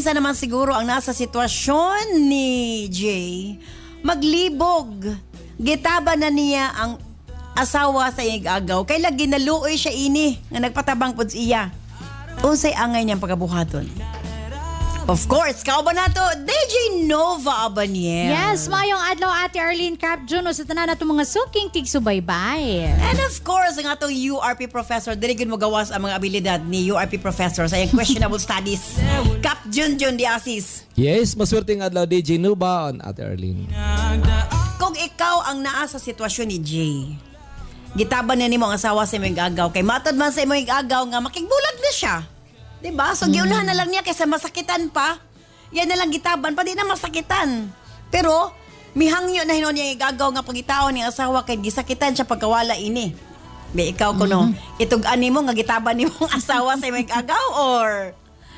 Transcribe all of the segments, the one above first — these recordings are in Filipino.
kinsa naman siguro ang nasa sitwasyon ni Jay, maglibog. Gitaba na niya ang asawa sa iyang agaw. Kay lagi naluoy siya ini nga nagpatabang pud iya. Unsay angay niyang pagabuhaton? Of course, kauban nato, DJ Nova Abaniel. Yes, mayong adlaw Ate Arlene Cap Juno sa tanan nato mga suking tigsubaybay. And of course, ang atong URP professor, dili gyud mo gawas ang mga abilidad ni URP professor sa iyang questionable studies. Cap Junjun Diasis. Yes, maswerteng adlaw DJ Nova on Ate Arlene. Kung ikaw ang naa sa sitwasyon ni Jay, gitaban na nimo ang asawa sa imong agaw, kay matod man sa imong agaw nga makigbulag na siya. Diba? So, giunahan na lang niya kaysa masakitan pa. Yan na lang gitaban pa, di na masakitan. Pero, mihangyo na hinon niya igagaw nga pagitaon ni asawa kay gisakitan siya pagkawala ini. May ikaw kuno, itug-ani mo nga gitaban ni mong asawa sa imong agaw or...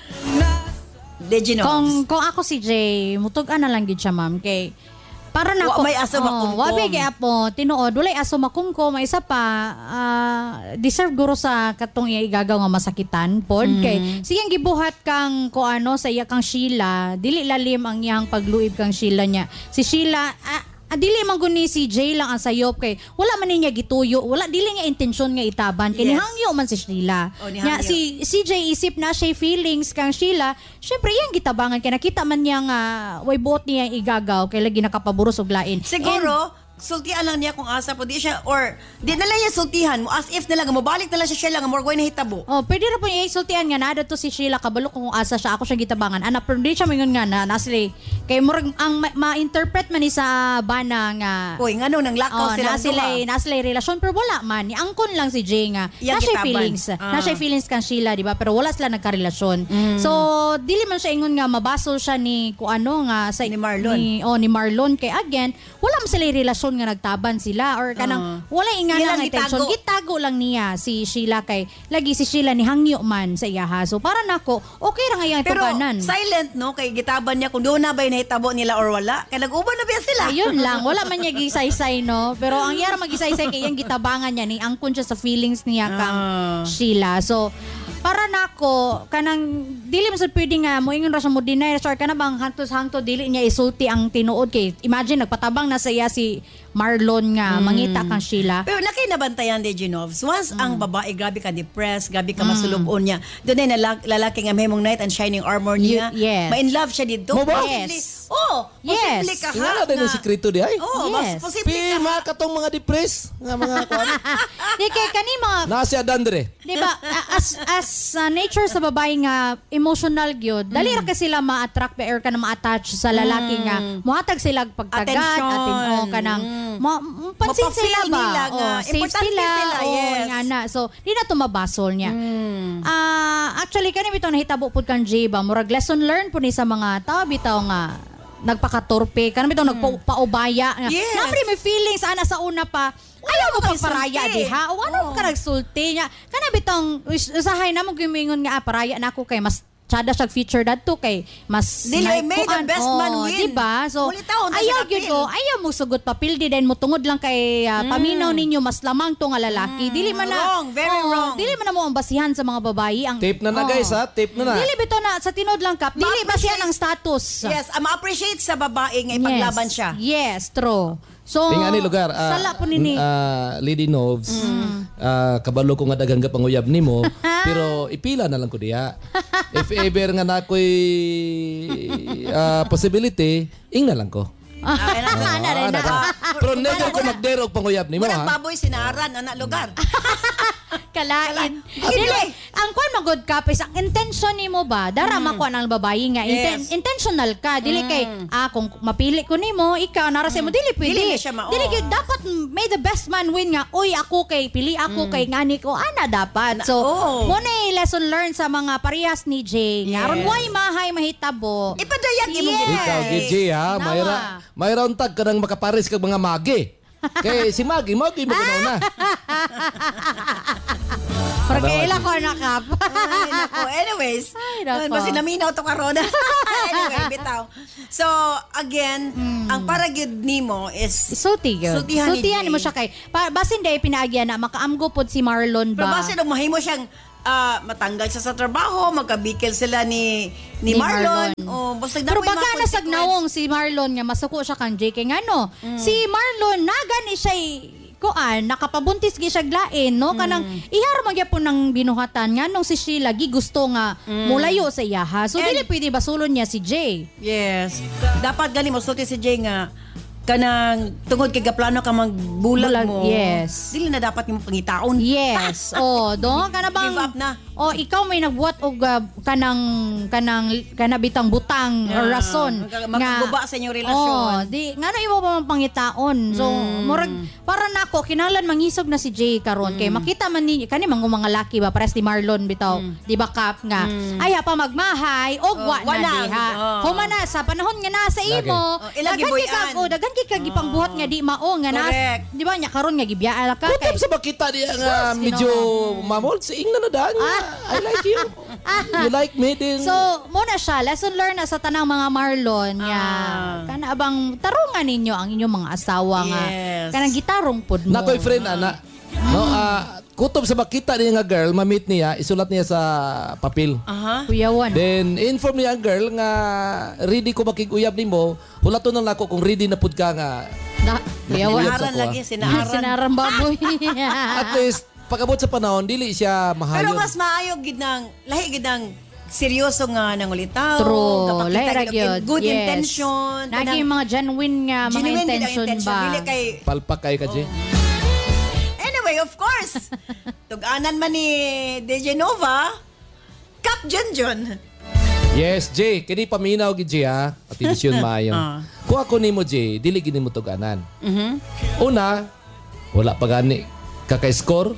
Kung ako si Jay, mutugan na lang gid siya, ma'am, kay... Para na may aso makumkum. Wabi kaya po, tinuod, walay aso makumkum, may isa pa, deserve guro sa katong igagaw nga masakitan, pod, kay siyang gibuhat kang sa iya kang Sheila, dili lalim ang iyang pagluib kang Sheila niya. Si Sheila, dili man guni si Jay lang ang sayop kay wala man niya gituyo, wala dili niya intensyon nga itaban kay nihangyo man si Sheila. Nya si Jay isip na siya feelings kang Sheila, syempre iyang gitabangan kay nakita man niya nga way buot niya igagaw kay lagi nakapaburos og lain. Siguro sultihan lang niya kung asa po di siya or di na lang niya sultihan mo as if na lang mabalik na lang siya lang more na hitabo. Pwede ra po niya sultihan nga nada to si Sheila kabalo kung asa siya ako siya gitabangan. Ana pero di siya mingon nga na nasli kay murag ang ma-interpret man ni sa bana nga nganong nang lakaw sila nasilay relasyon pero wala man ni angkon lang si Jay nga na siya feelings kan Sheila di ba pero wala sila nagkarelasyon. So dili man siya ingon nga mabasol siya ni nga sa ni Marlon ni Marlon kay again wala man sila relasyon nga nagtaban sila or kanang wala ingana nga intention gitago lang niya si Sheila kay lagi si Sheila ni hangyo man sa iyaha. So para nako okay ra nga yang tubanan. Pero silent no kay gitaban niya kung doon na ba nahitabo nila or wala kay nag-uban na ba sila. Ayun lang wala man niya gisaysay no pero ang yara magisaysay kay yang gitabangan niya ni angkon siya sa feelings niya kang Sheila. So para nako kanang dili man sad pwede nga moingon ra sa mo deny or kana bang hantos-hangto dili niya isulti ang tinuod kay imagine nagpatabang na sa iya si Marlon nga mangita kang Sheila. Pero nakinabantayan de Genovs once ang babae grabe ka depressed, grabe ka masulubon niya. Doon ay lalaki nga mahimong knight and shining armor niya. Ma-in love siya dito. Yes. Posible ka ha. Wala din ang sikreto di ay. Mas posible ka. Mga katong mga depressed nga mga kuan. Di kay kani mga nasi Adandre. Di ba as nature sa babae nga emotional gyud dali ra ka sila ma-attract or kana ma-attach sa lalaki nga mohatag sila pagtagat atin kanang pansin sila ba nila nga safe sila nga na so di na to mabasol niya. Actually kani bitaw nahitabo pud kang Jay ba murag lesson learned pud ni sa mga tao bitaw nga nagpakatorpe kanang bitaw nagpaubaya nga napre may feelings ana sa una pa ayaw mo pagparaya diha o ano ka nagsulti niya kana bitong usahay na mo gimingon nga paraya na ako kay mas tsada siya feature dadto kay mas dili may the best man win diba so ayaw gyud ko ayaw mo sugot papel di din mo tungod lang kay paminaw ninyo mas lamang to nga lalaki dili man na very wrong dili man na mo ang basihan sa mga babae ang tape na guys ha tape na dili bitaw na sa tinod lang kap dili basihan ang status ma-appreciate sa babae nga ipaglaban siya true. So, tingani lugar. Sala po nini. Lady Novs, kabalo ko nga daghang panguyab nimo, pero ipila na lang ko diya. If ever nga na ako'y possibility, ing na lang ko. Pero never ko magderog panguyab nimo ha. Baboy sinaran anak lugar. Kalain. Dili, ang kwan magod ka is ang intention nimo ba darama ko ang babae nga intentional ka dili kay kung mapili ko nimo ikaw nara sa mo dili pwede dili gyud dapat may the best man win nga uy ako kay pili ako kay ngani ko ana dapat so mo na lesson learned sa mga parehas ni Jay nga aron way mahay mahitabo ipadayag imong ikaw Jay ha mayra untag kanang makapares kag mga magi kay si Magi mo ginaw na. Porque ko nakap. Anyways, basi naminaw to karon. Anyway, bitaw. So, again, ang para gyud nimo is sultihan mo siya kay basin day pinaagyan na makaamgo pod si Marlon ba. Pero basin og mahimo siyang matanggal siya sa trabaho, magkabikil sila ni Marlon. O, basta Pero dapat baga na sagnawong si Marlon nga masuko siya kang JK nga no. Si Marlon nagani siya nakapabuntis gi siya glain no kanang ihar man gyapon ng binuhatan nga nung si Sheila gi gusto nga mulayo sa iyaha. So dili pwede basulon niya si Jay. Yes. Dapat gani mo sulti si Jay nga kanang tungod kay gaplano ka magbulag mo. Yes. Dili na dapat yung pangitaon. Yes. Do kana bang Give up na. Ikaw may nagbuhat og kanabitang butang or rason magguba sa inyong relasyon. Di ngano imo pa man pangitaon. So murag para nako kinahanglan mangisog na si Jay karon kay makita man ni kani mga laki ba pares ni Marlon bitaw di ba kap nga aya pa magmahay og wa na diha. Humana sa panahon nga nasa imo daghan kay gipang buhat nga di mao nga nas di ba nya karon nga gibiyaan ka Kutom sa makita diya nga medyo mamol si Ingna na daan. I like you. You like me din. So, muna siya, lesson learned na sa tanang mga Marlon nga kana abang tarungan ninyo ang inyong mga asawa nga kanang gitarong pod mo. Nakoy friend ana. No, kutob sa makita niya nga girl, ma-meet niya, isulat niya sa papel. Kuyawan. Then inform niya ang girl nga ready ko makig-uyab nimo. Hulaton na nako kung ready na pud ka nga. Kuyawan. Sinaaran lagi, sinaaran. Sinaran baboy. At least pagabot sa panahon dili siya mahayon. Pero mas maayo gid nang lahi gid nang seryoso nga nangulitaw. True. Lahi ra gyud. Good intention. Naging mga genuine nga mga intention ba. Dili kay Palpak kay ka, Jay. Anyway, of course. Tug-anan man ni DJ Nova, Kap Junjun. Yes, Jay. Kini paminaw gid Jay ha. Atensyon maayo. Kung ako nimo Jay, dili gid nimo tug-anan. Una, wala pa gani kaka-score.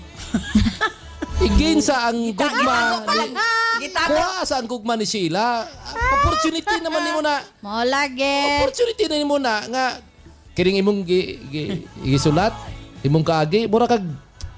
Igain sa ang gugma kuha sa ang gugma ni Sheila. Opportunity naman nimo na. Mo lagi. Opportunity na nimo na nga kining imong gisulat, imong kaagi, mura kag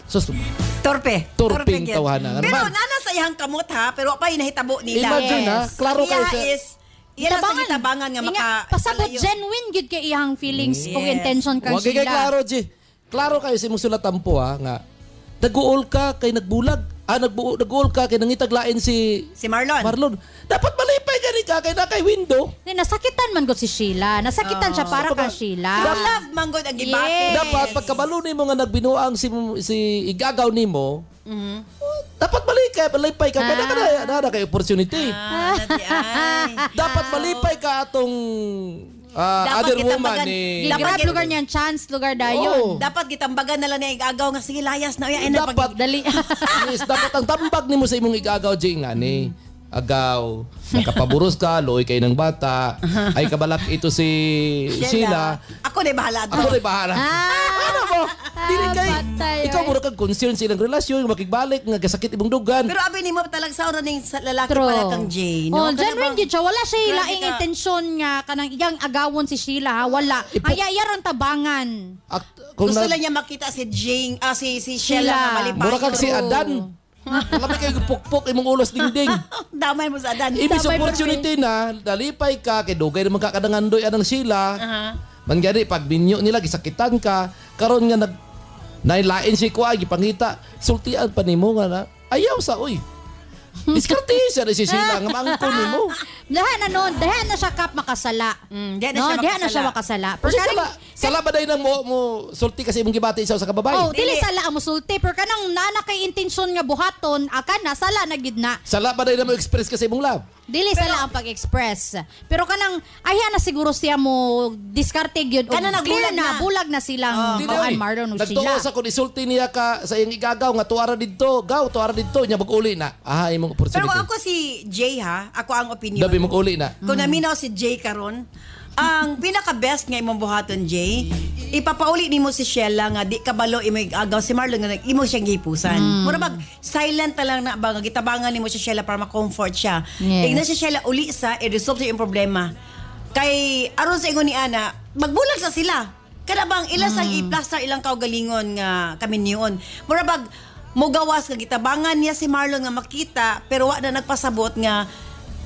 Torpeng gyud. tawanan. Pero nana sa iyang kamot ha, pero pa hinahitabo nila. Imagine ha, klaro kayo sa Iya sa gitabangan nga pasabot genuine gid kay iyang feelings ug intention kang Wag kay Sheila. klaro Jay. Klaro kayo sa imong sulatan po ha nga nag-uol ka kay nagbulag. Nag-uol ka kay nangitaglain si Marlon. Dapat malipay gani ka kay na kay window. Nasakitan man gud si Sheila. Nasakitan siya para ka Sheila. Love man gud ang gibati. Yes. Dapat pagkabalo nimo nga nagbinuang si igagaw nimo. Dapat malipay ka kay na kay opportunity. Dapat malipay ka atong other woman ni Dapat lugar niyan chance lugar dayon. Dapat gitambagan na lang niya igagaw nga sige layas na uya dapat Dali. yes, dapat ang tambag nimo sa imong igagaw Jay nga ni agaw nakapaburos ka luoy kay ng bata ay kabalak ito si Sheila. Ako na bahala Ako rin bahala. Ano mo? Dili kay ikaw mura kag concern silang relasyon makigbalik nga gasakit imong dugan. Pero abi nimo talagang sa ning lalaki True. pala kang Jay, no? Genuine gid siya. Wala siya Grabe laing ka. intensyon nga kanang iyang agawon si Sheila ha. Wala. Ang yayaran tabangan. Gusto lang niya makita si Jay, si Sheila nga malipay. mura kag si Adan. Wala may kay pukpok imong ulos dingding. Damay mo sa Adan. Ibig opportunity na dalipay ka kay dugay naman kakadangandoy anang Sheila. Mangyari pag binyo nila gisakitan ka karon nga nailain si kuha gipangita sultian pa nimo nga na ayaw sa uy. Diskarte siya na si Sheila nga maangkon nimo. Dahan na siya kap makasala. Dihan na siya makasala. Pero sala ba day nang mo sulti kasi imong gibati siya sa kababay? Dili sala ang musulti pero kanang nana kay intensyon nga buhaton akan na sala na gid na. Sala ba day na mo express kasi imong love? Dili sala ang pag-express. Pero kanang ayha na siguro siya mo diskarte gyud Kana nagbulag na. bulag na silang Bawaan Marlon ug Nagtuo Sheila. sa kun isulti niya ka sa iyang igagaw nga tuara didto, tuara didto nya mag-uli na. Imong opportunity. Pero ako si Jay ha, ako ang opinion. Dabi mag-uli na. Kung naminaw si Jay karon, ang pinaka-best nga imong buhaton Jay, ipapauli nimo si Sheila nga di kabalo imo agaw si Marlon nga imo siyang gipusan. Mura bag silent na lang na ba nga gitabangan nimo si Sheila para ma-comfort siya. Yes. Igna si Sheila uli sa i-resolve sa iyong problema. Kay aron sa ingon ni Ana, magbulag sa sila. Kada bang ilas ang i-plaster ilang kaugalingon nga kami niyon. Mura bag mo gawas nga gitabangan niya si Marlon nga makita pero wa na nagpasabot nga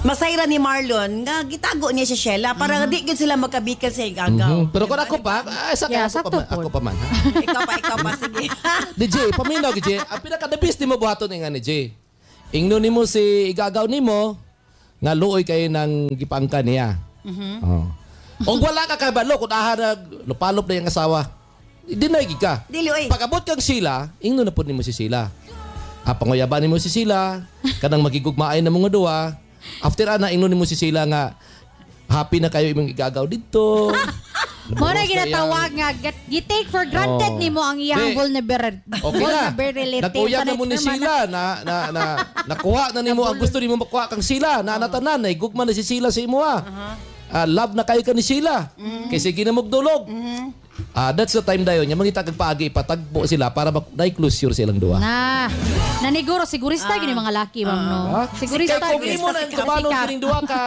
masayra ni Marlon nga gitago niya si Sheila para di gid sila magkabikal sa igagaw. Pero kung ako pa, ako pa man. Ha? Ikaw pa, sige. DJ, paminaw DJ, ang pinaka-the-best ni mo buhaton nga ni J. Ingno ni mo si igagaw ni mo, nga luoy kayo ng gipangka niya. O wala ka kabalo, kung lupalop na yung asawa, dinay ka. Dili, oy. Pag-abot kang sila, ingno na po ni mo si sila. Panguyaban ni mo si sila, kanang magigugmaay na mga duwa. After ingno ni mo si sila nga, happy na kayo imong igagaw dito. Mo na ginatawag nga, you take for granted ni mo ang iyang vulnerability. Okay na. Nagkuyag na mo ni sila nakuha na ni mo ang gusto ni mo makuha kang sila. Naanatanan, naigugma na si sila sa imo love na kayo ka ni sila. Kasi ginamugdulog. That's the time dayon nya mangita kag paagi patagpo sila para na-closure silang duha. Naniguro sigurista gini mga laki ma'am no. Sigurista kung imo nang kabalo kining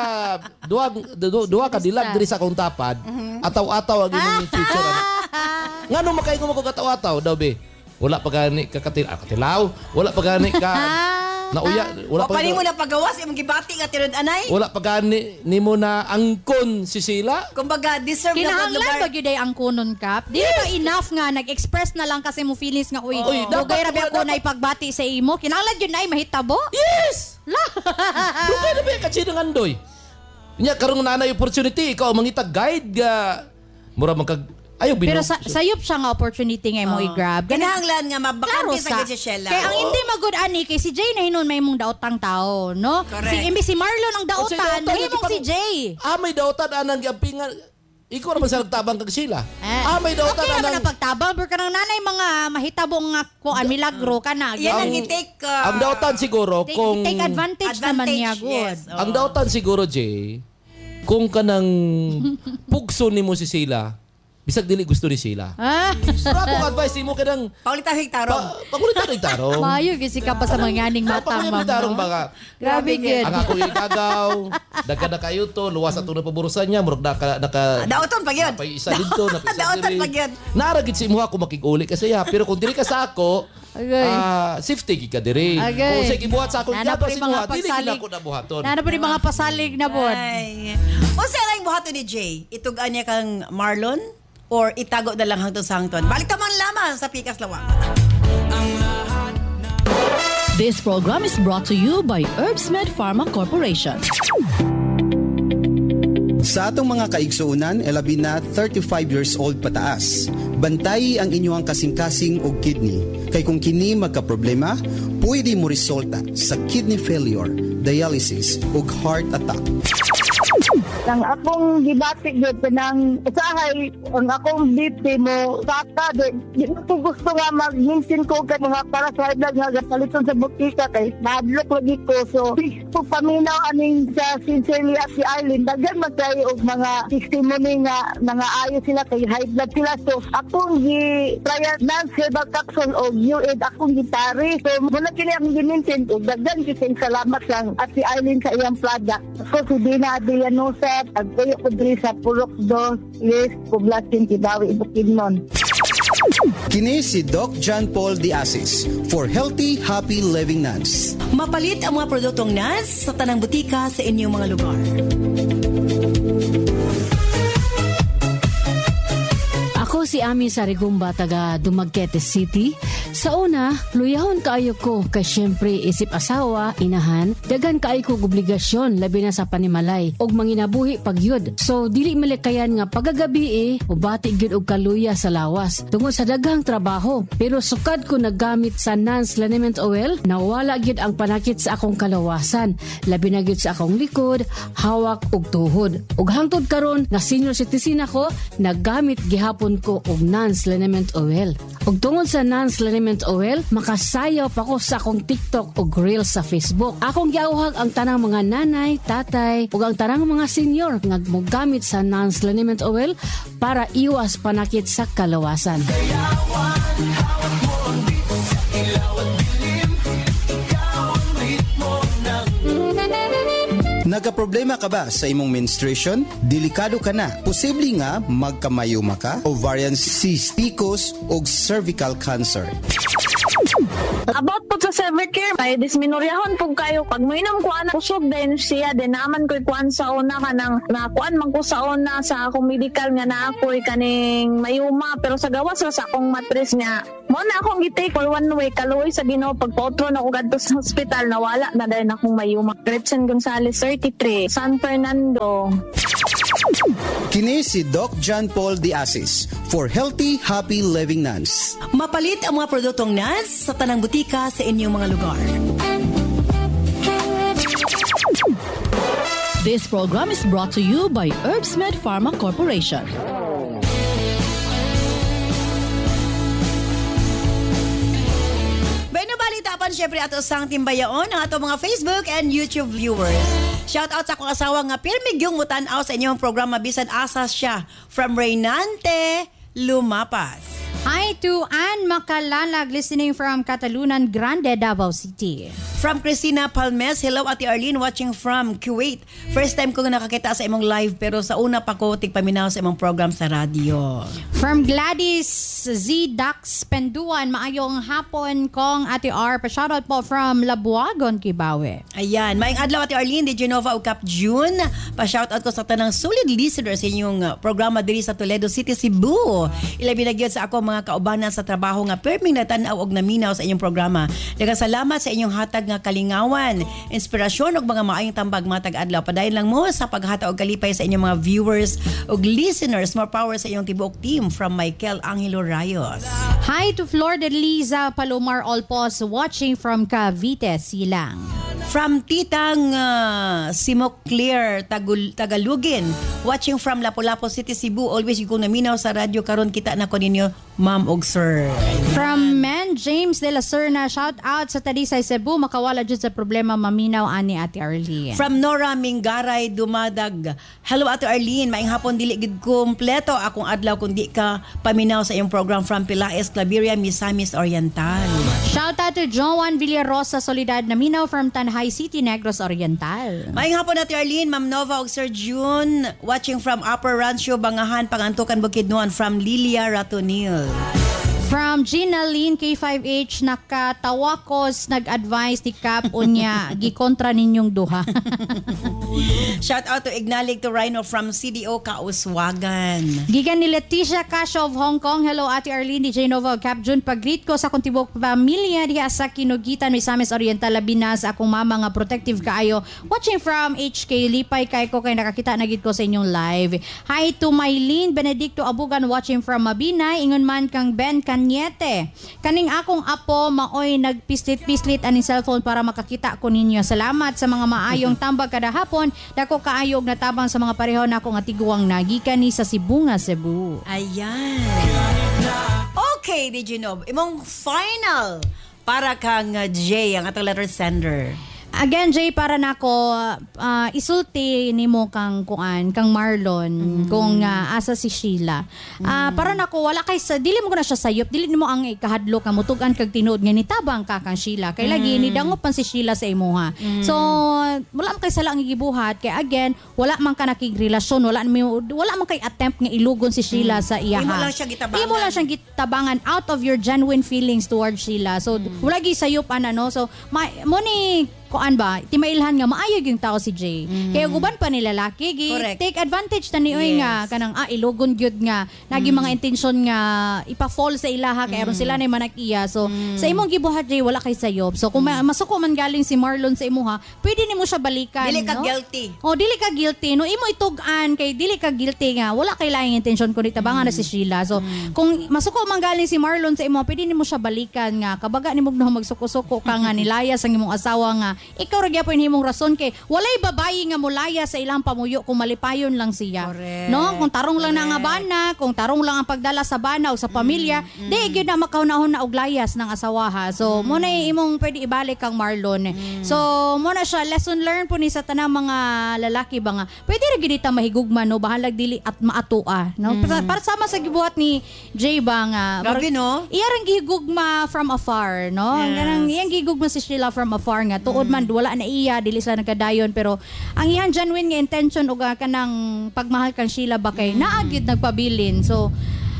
duha ka dilag diri sa akong tapad. Ataw-ataw ang imong future. Ngano makay ko magkataw-ataw daw be. Wala pa gani katilaw, wala pa gani ka nauya, wala pa mo na pagawas imong gibati nga tirod anay. Wala pa gani nimo na angkon si sila. Kumbaga deserve na kinahanglan ba gyud ay angkonon kap? Di ba enough nga nag-express na lang kasi mo feelings nga uy dugay ra ba ko na ipagbati sa imo? Kinahanglan gyud na ay mahitabo? Yes. Dugay na ba ka sinang andoy? Nya karong nanay opportunity ikaw mangitag guide ga mura pero sayop siya nga opportunity nga mo i-grab. Kinahanglan nga mabakante sa si Sheila. Kaya ang hindi magud ani kay si Jay na hinon may mong daotang tao, no? Si Marlon ang daotan, himong si Jay. May daotan anang giampingan. Ikaw naman sa nagtabang kag sila. May daotan anang pagtabang pero kanang nanay mga mahitabong nga kuan milagro kana. Yan ang i-take ang daotan siguro kung take advantage naman niya good. Ang daotan siguro Jay kung kanang pugso nimo si sila. Bisag dili gusto ni sila. Pero akong advice mo kanang Paulita hektarong. Paulita hektarong. Mayo gisi ka pa sa mga nganing matang ma'am. Hektarong baka. Grabe gid. Ang ako igagaw, daga na kayo to, luwas ato na paburusan niya, murag naka daoton pa gyud. Isa dito, na isa daoton pa gyud. Nara gid si imuha ko makig-uli kasi pero kung diri ka sa ako, safety ka diri. Kung sige buhat sa ako igagaw si imuha, dili gid ako nabuhaton. Nana pa ni mga pasalig na bod. Unsa lang buhaton ni Jay? Itug-an niya kang Marlon? Or itago na lang hangtod sa hangtod. Balik taman lamang sa Pikas Lawak. This program is brought to you by Herbsmed Pharma Corporation. Sa atong mga kaigsuunan, labi na 35 years old pataas. Bantayi ang inyong kasing-kasing o kidney. Kay kung kini magka-problema, pwede mo resulta sa kidney failure, dialysis o heart attack. Ang akong gibati gyud kanang usahay ang akong BP mo saka di ko gusto nga mag-minsin ko kay mga para sa idag nga paliton sa butika kay madlok lagi ko so paminaw aning sa sincerely at si Eileen daghan magkay og mga testimony nga ayo sila kay high blood sila so akong gi-trial non-herbal capsule og UAID akong gitari so muna kini ang giminsin og daghan kising salamat lang at si Eileen sa iyang product so si Dina Adrianosa agpuyo ko diri sa Purok 2 Yes, Poblacion Kibawi, Bukidnon. Kini si Doc John Paul Diasis for Healthy, Happy Living Nuts. Mapalit ang mga produktong nuts sa tanang butika sa inyong mga lugar. Ako si Ami Sarigumba, taga Dumaguete City. Sa una, luyahon kaayo ko kay syempre isip asawa, inahan, dagan kaayo ko obligasyon labi na sa panimalay og manginabuhi pagyud. So dili malikayan nga pagagabi ubati gyud og kaluya sa lawas tungod sa daghang trabaho. Pero sukad ko naggamit sa Nance Liniment Oil, nawala gyud ang panakit sa akong kalawasan, labi na gyud sa akong likod, hawak ug tuhod. Ug hangtod karon nga senior citizen ako, naggamit gihapon ko og Nance Liniment Oil. Ug tungod sa Nance Liniment Oil, makasayaw pa ko sa akong TikTok ug Reels sa Facebook. Akong giawhag ang tanang mga nanay, tatay ug ang tanang mga senior nga mogamit sa Nance Liniment Oil para iwas panakit sa kalawasan. Nagka-problema ka ba sa imong menstruation? Delikado ka na. Posible nga magkamayuma ka, ovarian cyst, PCOS o cervical cancer. About po sa Severcare, may disminoryahon po kayo. Pag mainom ko anak, kusog din siya. Din naman ko'y kuan sa una ka nang nakuan man ko sa una sa akong medical nga na ako'y kaning mayuma. Pero sa gawas sa akong matris nga, mo na akong gitake for 1 week. Kaluoy sa Ginoo, pagpotro na ako gadto sa hospital, nawala na dahil akong mayuma. Gretchen Gonzalez, 33, San Fernando. Kini si Doc John Paul De Asis for Healthy, Happy Living Nuns. Mapalit ang mga produktong NANS sa tanang butika sa inyong mga lugar. This program is brought to you by Herbsmed Pharma Corporation. Balitapan syempre ato sang timbayaon ang ato mga Facebook and YouTube viewers. Shout out sa akong asawa nga pirmig yung mutan-aw sa inyong programa bisan asa siya from Reynante, Lumapas. Hi to Ann Makalalag listening from Catalunan Grande, Davao City. From Christina Palmes, hello Ate Arlene watching from Kuwait. First time ko nga nakakita sa imong live pero sa una pa ko tigpaminaw sa imong program sa radyo. From Gladys Z. Dax Penduan, maayong hapon kong Ate R. Pa-shoutout po from Labuagon, Kibawe. Ayan, maayong adlaw Ate Arlene, di Genova o Cap June. Pa-shoutout ko sa tanang solid listeners sa inyong programa diri sa Toledo City, Cebu. Ilabi na gyud sa ako mga kaubanan sa trabaho nga perming natanaw og naminaw sa inyong programa. Daghang salamat sa inyong hatag nga kalingawan, inspirasyon ug mga maayong tambag matag adlaw. Padayon lang mo sa paghata og kalipay sa inyong mga viewers ug listeners. More power sa inyong tibuok team from Michael Angelo Rayos. Hi to Flor de Liza Palomar Olpos watching from Cavite, Silang. From Titang Simok Clear, Tagalugin, watching from Lapu-Lapu City, Cebu. Always yung naminaw sa radyo karon kita na ko ninyo, ma'am og sir. From Man James de la Serna, shout out sa Tadisay, Cebu. Makawala dyan sa problema maminaw ani Ate Arlene. From Nora Mingaray, Dumadag. Hello Ate Arlene, maing hapon dili gid kompleto akong adlaw kung di ka paminaw sa iyong program from Pilaes, Claveria, Misamis Oriental. Shout out to Joan Villarosa Solidad Naminaw from Tanhay City, Negros Oriental. Maing hapon Ate Arlene, Ma'am Nova ug Sir June, watching from Upper Rancho, Bangahan, Pangantukan, Bukidnon, from Lilia Ratonil. From Gina Lynn K5H, nakatawakos nag-advise ni Cap unya gikontra ninyong duha. Shout out to Ignalig to Rhino from CDO Kauswagan. Gigan ni Leticia Casio of Hong Kong. Hello Ate Arlene, DJ Nova, Cap June. Pag-greet ko sa akong tibok pamilya diha sa Kinugitan, Misamis Oriental, Labinas. Akong mama nga protective kaayo. Watching from HK, lipay kay ko kay nakakita na gid ko sa inyong live. Hi to Mylene Benedicto Abugan watching from Mabinay. Ingon man kang Ben Kanyete. Kaning akong apo maoy nagpislit-pislit aning cellphone para makakita ko ninyo. Salamat sa mga maayong tambag kada hapon. Dako kaayog na tabang sa mga pareho na akong atiguang nagikan ni sa Sibunga, Cebu. Ayan. Okay, DJ Nob, imong final para kang Jay, ang atong letter sender. Again, Jay, para nako isulti nimo kang kuan, kang Marlon, kung asa si Sheila. Para nako wala kay sa dili mo ko na siya sayop, dili nimo ang ikahadlok nga mutugan kag tinuod nga nitabang ka kang Sheila. Kay lagi ni dangop pan si Sheila sa imuha. So, wala man kay sala ang gibuhat kay again, wala man ka nakigrelasyon, wala man kay attempt nga ilugon si Sheila sa iyaha. Imo lang siya gitabangan. Imo lang siyang gitabangan out of your genuine feelings towards Sheila. So, wala gi sayop ano. So, mo ni kuan ba, timailhan nga maayog yung tao si Jay. Kaya guban pa ni lalaki, take advantage na niyoy nga kanang ilugon gyud nga nagi mga intensyon nga ipa-fall sa ilaha kay aron sila na manak-iya. So sa imong gibuhat Jay wala kay sayop. So kung masuko man galing si Marlon sa imuha, pwede nimo siya balikan. Dili ka no? guilty. Dili ka guilty. No imo itug-an kay dili ka guilty nga wala kay laing intensyon kundi tabangan na si Sheila. So kung masuko man galing si Marlon sa imo, pwede nimo siya balikan nga kabaga nimo magsuko-suko ka nga nilayas ang imong asawa nga ikaw ra gyapon himong rason kay walay babayi nga mulaya sa ilang pamuyo kung malipayon lang siya. Correct. No, kung tarong lang na nga bana, kung tarong lang ang pagdala sa bana o sa pamilya, di gyud na makahunahon na og layas ng asawaha. So mo na imong pwede ibalik kang Marlon. So mo na siya lesson learned po ni sa tanang mga lalaki ba nga pwede ra gyud ta mahigugma no bahalag dili at maatua no. Para sama sa gibuhat ni Jay ba nga. Grabe no. Iyang gihigugma from afar no. Ganang iyang gihigugma si Sheila from afar nga tuod man wala na iya dili sila nagkadayon pero ang iyang genuine nga intention og kanang pagmahal kan Sheila ba kay naagid nagpabilin. So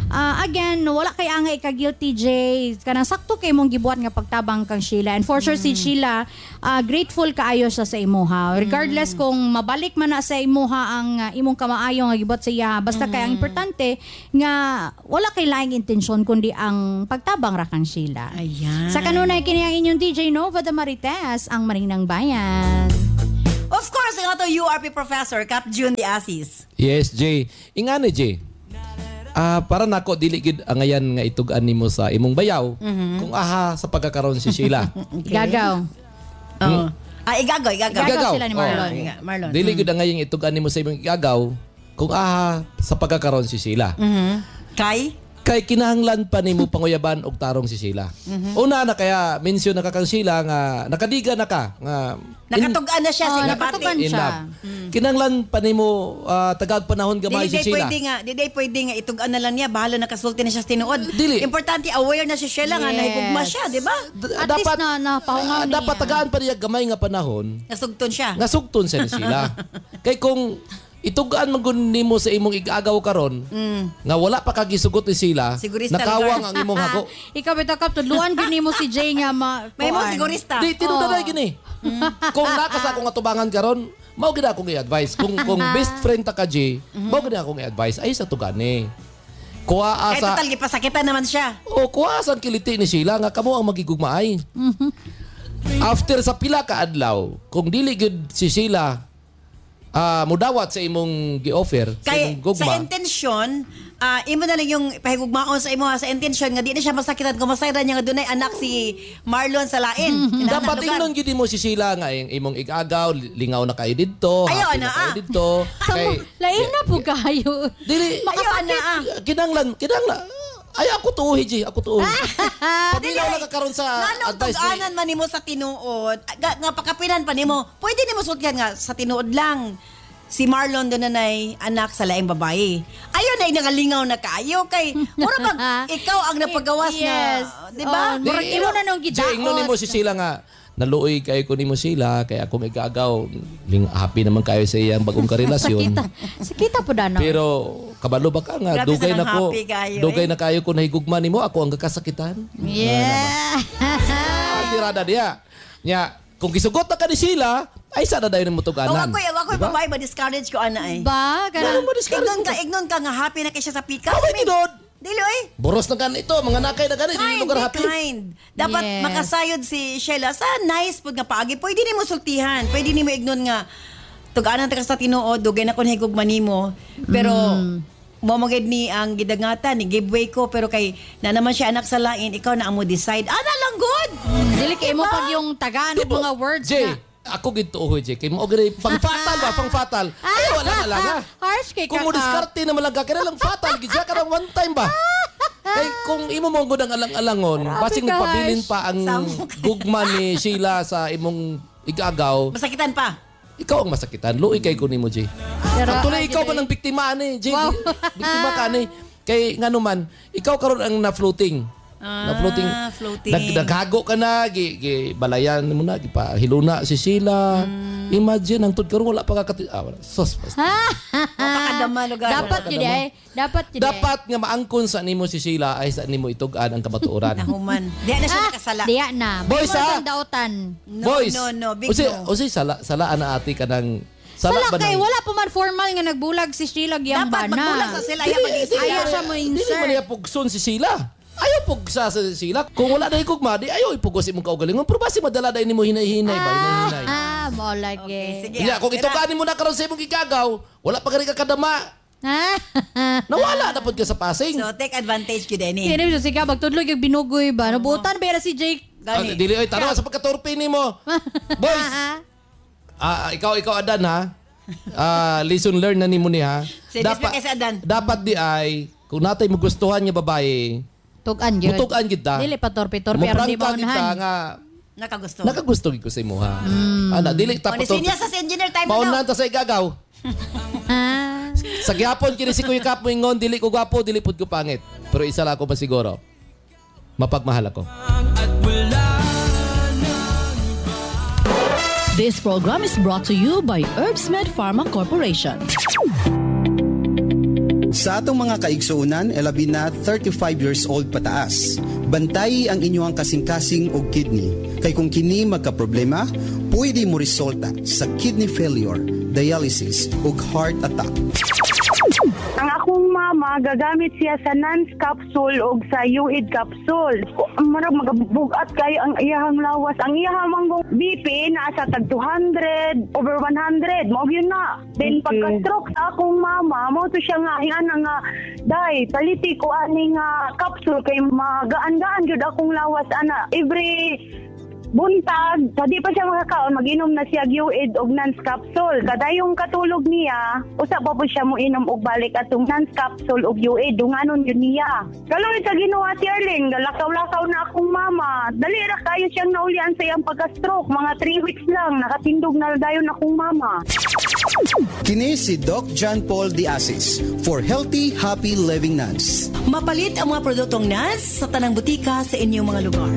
again, wala kay angay ka guilty, Jay. Kanang sakto kay mong gibuhat nga pagtabang kang Sheila. And for sure si Sheila, grateful kaayo siya sa imuha. Regardless kung mabalik man na sa imuha ang imong kamaayo nga gibuhat sa iya, basta kay ang importante nga wala kay laing intensyon kundi ang pagtabang ra kang Sheila. Ayan. Sa kanunay kini ang inyong DJ Nova de Marites, ang Marinang Bayan. Of course, ang ato URP professor, Cap June de Asis. Yes, Jay. Ingani, Jay. Para nako dili gid ang ayan nga itugan nimo sa imong bayaw kung sa pagkakaroon si Sheila. Gagaw. Oh. Igagaw. Igagaw sila ni Marlon. Marlon. Dili gid ang ayan itugan nimo sa imong igagaw kung sa pagkakaroon si Sheila. Kay kinahanglan pa nimo panguyaban og tarong si Sheila. Una na kaya mention na ka kang Sheila nga nakadiga na ka nga nakatugan na siya sa nakatugan in siya. love. Kinahanglan pa nimo tagag panahon gamay si Sheila. Dili pwede nga itugan na lang niya bahala nakasulti na siya sa tinuod. Dili. Importante aware na si Sheila nga nahigugma siya, di ba? At least na pahungaw niya. Dapat tagaan pa niya gamay nga panahon. Nasugton siya. Nasugton siya ni Sheila. Kay kung itugaan man gud nimo sa imong igagaw karon nga wala pa kagisugot ni Sheila, Sigurista nakawang lugar. ang imong hako. Ikaw bitakap tudluan gini mo si Jay nga May mo sigurista. Di tinudaday gini. Kung nakasa akong atubangan karon, mao gid akong i-advise. Kung best friend ta ka Jay, mao gid akong i-advise ay sa tugani. Kuha Ay, asa total, gipasakitan naman siya. kuha sa kiliti ni Sheila nga kamo ang magigugmaay. After sa pila ka adlaw, kung dili gud si Sheila mudawat sa imong gi-offer sa Kay imong gugma. sa intensyon, imo na lang yung pahigugmaon sa imo sa intensyon nga di na siya masakitan kung masayran niya nga dunay anak si Marlon sa lain. Dapat ingnon gid mo si Sheila nga imong igagaw, lingaw na kayo didto, Ayaw happy na, na kayo didto. Kay lain na po kayo. dili kinanglan ay ako tuohi G, ako tuohi. Pagminaw lang ka karon sa Nanong advice tuganan man nimo sa tinuod, nga pakapinan pa nimo, pwede nimo sultihan nga sa tinuod lang. Si Marlon doon nanay anak sa laing babae. Ayaw na inangalingaw na kaayo kay mura pag ikaw ang napagawas Yes. na, di ba? Murag imo na nung gidaot. ingnon nimo si Sheila nga naluoy kayo ko nimo Sheila kaya akong igagaw happy naman kayo sa iyang bagong karelasyon. Sakita po dano. Pero kabalo ba ka nga Grabe dugay sa na ko happy kayo, dugay na kayo ko nahigugma nimo ako ang kakasakitan. Yeah. Tirada dia. Nya kung gisugot na ka ni Sheila ay sana dayon mo tuganan. Ako babae ba discourage ko ana ay. Ba? Wala mo discourage. Ignon ka nga happy na kay siya sa pikas. Ako tinod. Dili oy. Boros na ganito, mga nakay na ganito, hindi lugar happy. Kind. Dapat Yes. makasayod si Sheila sa nice pud nga paagi. Pwede nimo sultihan, pwede nimo ignon nga tuganan ta ka sa tinuod, dugay na kun higugma nimo. Pero momoged ni ang gidagatan ni giveaway ko pero kay na naman siya anak sa lain, ikaw na amo decide. Ana lang good. Dili kay mo pag yung tagaan ng mga words Jay, na. ako gito Jay. Kay mo gani pang fatal. Ay wala na lang ha. Harsh kay Kung mo diskarte na malaga ka lang fatal, gidya ka lang one time ba? Kay kung imo mo gud ang alang-alangon, basing ka, nagpabilin Harsh. pa ang gugma ni Sheila sa imong igagaw. Masakitan pa. Ikaw ang masakitan. Luoy kay ko nimo Jay. Pero, Actually, ikaw ba nang biktima ni Jay? Wow. Biktima ka ni. Kay nga naman, ikaw karon ang na-floating. Na-floating. Floating. Naghago ka na, balayan mo na, hiluna si Sheila. Imagine, ang tod karon wala pa sos. Napakadama lugar. dapat yun eh. Dapat nga maangkon sa nimo si Sheila ay sa nimo itugan ang kamatuoran. Nahuman. Di na siya nakasala. Diya na. Boys, May ha? mga dautan. Boys, No, big no. Usi, salaan na ati ka ng... Sala ba kay ng- wala pa man formal nga nagbulag si Sheila giyang Dapat bana. magbulag sa sila. Ayaw Ayaw siya mo Dili insert. man niya pugson si Sheila. Ayaw pugsa sa Sheila. Kung wala na higugma, di ayaw ipugos imong kaugalingon. Pero basi madala dahil mo hinay-hinay ba? Hinay-hinay. Mo lagi. Okay, sige. Yeah, kung ituganin mo na karon sa imong gigagaw, wala pa gani ka kadama. Nawala na pud ka sa passing. So, take advantage ko din Kini sa siga magtudlog yung binugoy ba. Nabutan ba si Jake? Gani. Dili oy taro sa pagkaturpi nimo. Boys. Ikaw Adan ha. Lesson learn na nimo ni ha. Sige, kay si Adan. Dapat di ay kung natay mo gustuhan nga babae, Tugan gyud. mutugan kita. Dili pa torpe-torpe pero di mo Muprangka kita unahan. nga Nakagusto. nakagusto gid ko sa imo ha. Ana dili ta O, sinya sa engineer time na Paunan daw. ta sa igagaw. Sa gyapon kini si Kuya Kap moingon dili ko gwapo, dili pud ko pangit. Pero isa lang ako pa siguro. Mapagmahal ako. This program is brought to you by Herbsmed Pharma Corporation. Sa atong mga kaigsuunan, labi na 35 years old pataas, bantay ang inyong kasing-kasing og kidney. Kay kung kini magka-problema, pwede mo resulta sa kidney failure, dialysis ug heart attack. Ang akong mama, gagamit siya sa NANS capsule o sa UID capsule. Marag magabugat kayo ang iyahang lawas. Ang iyahang manggong BP, nasa tag 200, over 100. Mao yun na. Then pagka-stroke sa akong mama, mo to siya nga, nga, day, paliti ko ani nga capsule kay magaan-gaan yun akong lawas, ana. Every buntag, di pa siya makakaon, mag-inom na siya UID og NANS capsule. Kada yung katulog niya, usap pa po siya mo inom og balik atong NANS capsule og UID, dunganon yun niya. Kaloy sa Ginoo Ate Arlene, galakaw-lakaw na akong mama. Dali ra kayo siyang naulian sa iyang pagka-stroke, mga 3 weeks lang, nakatindog na dayon akong mama. Kini si Doc John Paul Diasis for Healthy, Happy Living NANS. Mapalit ang mga produktong NANS sa tanang butika sa inyong mga lugar.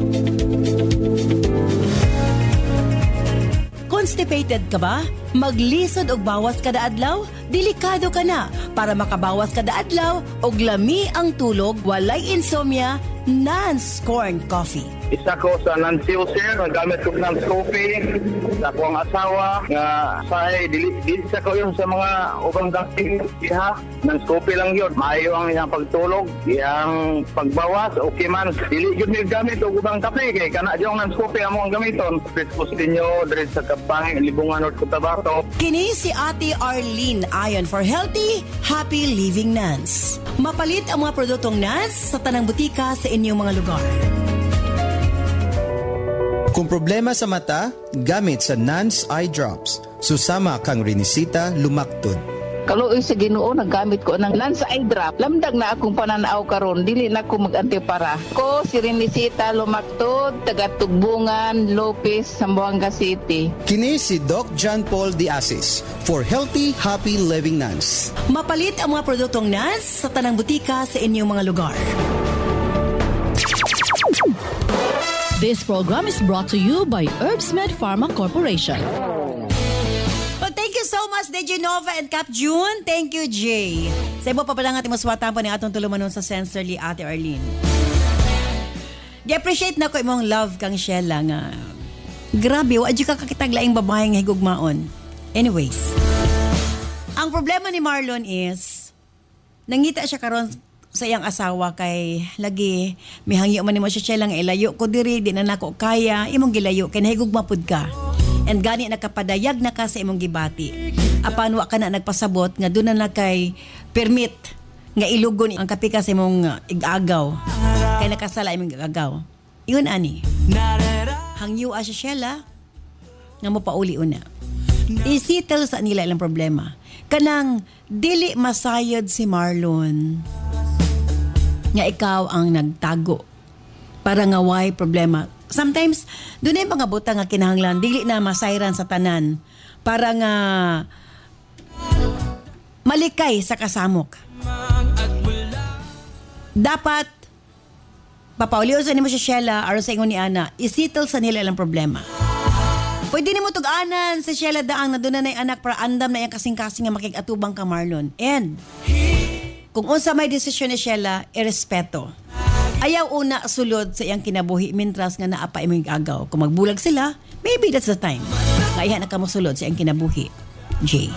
Constipated ka ba? Maglisod og bawas kada adlaw? Delikado ka na. Para makabawas kada adlaw og lami ang tulog, walay insomnia, NANS Corn Coffee. Isa ko sa Nancy User, nagamit ko ng coffee sa akong asawa nga say dili sa ko yung sa mga ubang dating iha ng coffee lang yun. Maayo ang iyang pagtulog, iyang pagbawas, okay man. Dili yun yung gamit o ubang kape kay kana yung ng coffee among gamiton. Prespostin nyo, dili sa kapangin, libungan o kutabato. Kini si Ate Arlene ayon for Healthy, Happy Living NANS. Mapalit ang mga produktong NANS sa tanang butika sa inyong mga lugar. Kung problema sa mata, gamit sa NANS Eye Drops. Susama kang rinisita lumaktod. Kaluoy sa Ginoo, naggamit ko ng NANS Eye Drop. Lamdag na akong pananaw karon, dili na ko mag-antipara. Ko si Renisita Lumaktod, taga Tugbungan, Lopez, Zamboanga City. Kini si Doc John Paul Diasis for Healthy, Happy Living NANS. Mapalit ang mga produktong NANS sa tanang butika sa inyong mga lugar. This program is brought to you by Herbsmed Pharma Corporation. Well, thank you so much, DJ Nova and Cap June. Thank you, Jay. Sa ibo pa pala nga timuswatan pa ni atong tulumanon sa Sensorly, Ate Arlene. Di-appreciate na ko imong love kang Sheila nga. Grabe, wadyo ka kakitag laing babae nga higugmaon. Anyways, ang problema ni Marlon is, nangita siya karon sa iyang asawa kay lagi mihangyo man nimo siya lang ilayo ko diri di na nako kaya imong gilayo kay nahigugma pud ka and gani nakapadayag na ka sa imong gibati apan wa ka na nagpasabot nga doon na kay permit nga ilugon ang kapika sa imong igagaw kay nakasala imong igagaw iyon ani hangyo siya Sheila nga mo pauli una isitel sa nila ilang problema kanang dili masayod si Marlon nga ikaw ang nagtago para nga why problema. Sometimes, doon ay mga buta nga kinahanglan, dili na masayran sa tanan para nga malikay sa kasamok. Dapat, papauliw sa nimo si Sheila aron sa ingon ni Ana, isitil sa nila ilang problema. Pwede ni mo tug-anan si Sheila daang na doon na anak para andam na yung kasing-kasing nga makigatubang ka Marlon. And, kung unsa may desisyon ni Sheila, irespeto. Ayaw una sulod sa iyang kinabuhi mintras nga naapa imong agaw. Kung magbulag sila, maybe that's the time. Kaya na ka mo sulod sa iyang kinabuhi. Jay.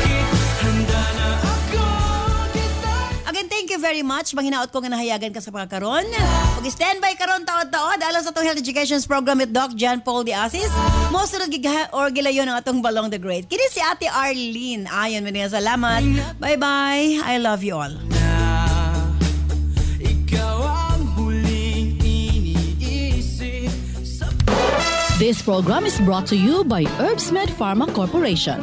Again, thank you very much. Manghinaot ko nga nahayagan ka sa pagkakaroon. Pag-standby karon taod-taod alang sa itong Health Education Program with Doc John Paul Diasis. Most of or gilayon ng atong Balong the Great. Kini si Ate Arlene. Ayon, maraming salamat. Bye-bye. I love you all. This program is brought to you by Herbsmed Pharma Corporation.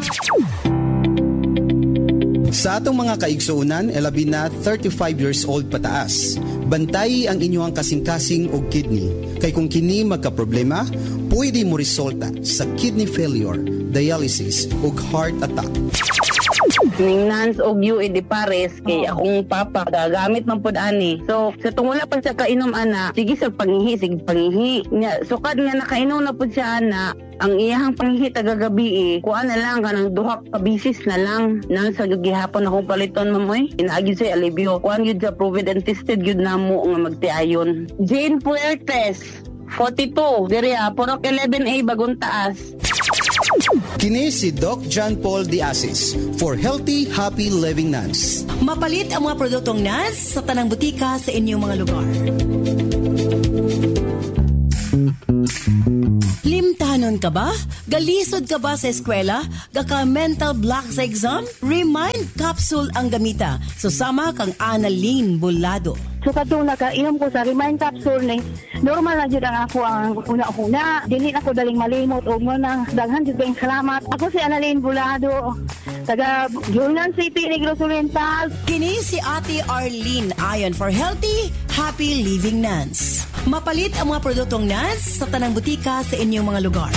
Sa atong mga kaigsuunan, labi na 35 years old pataas, bantay ang inyong kasing-kasing og kidney. Kay kung kini magka-problema, pwede mo resulta sa kidney failure, dialysis ug heart attack. ning Nance og UE de Pares kay akong papa gagamit man pud ani. So sa tungula pa siya kainom ana, sige sa pangihi nya sukad nga nakainom na pud siya ana. Ang iyahang pangihi tagagabi kuha na lang kanang duha ka bisis na lang nang sa gihapon akong paliton mamoy inaagi sa alibyo kuan gyud sa proven and tested gyud namo nga magtiayon. Jane Puertes 42 diri Purok 11A Bagong Taas. Kini si Doc John Paul De Asis for Healthy Happy Living Nuns. Mapalit ang mga produktong NAS sa tanang butika sa inyong mga lugar. Limtanon ka ba? Galisod ka ba sa eskwela? Gaka mental block sa exam? Remind Capsule ang gamita. Susama kang Annalyn Bolado. So katong nakainom ko sa Remind Capsule ni normal na jud ang ako ang una-una. Dili ako daling malimot og mo nang daghan jud kayong salamat. Ako si Annalyn Bolado, taga Yunnan City, Negros Oriental. Kini si Ate Arlene ayon for Healthy Happy Living Nuns. Mapalit ang mga produktong NAS sa tanang butika sa inyong mga lugar.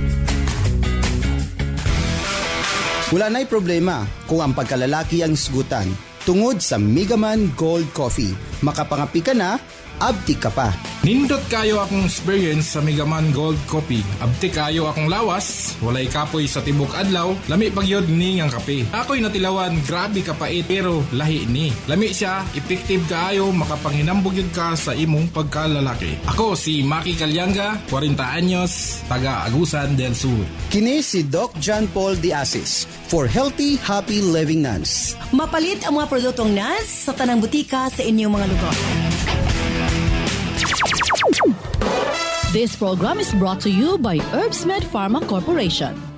Wala na'y problema kung ang pagkalalaki ang isgutan. Tungod sa Megaman Gold Coffee, makapangapi ka na, abdi ka pa. Nindot kayo akong experience sa Megaman Gold Coffee. Abdi kayo akong lawas, walay kapoy sa tibok adlaw, lami pagyod ni ngang kape. Ako'y natilawan, grabe kapait pero lahi ni. Lami siya, effective kaayo, makapanghinambog yun ka sa imong pagkalalaki. Ako si Maki Calyanga, 40 anyos, taga Agusan del Sur. Kini si Doc John Paul De Asis for Healthy Happy Living Nuns. Mapalit ang mga produktong NAS sa tanang butika sa inyong mga lugar. This program is brought to you by Herbsmed Pharma Corporation.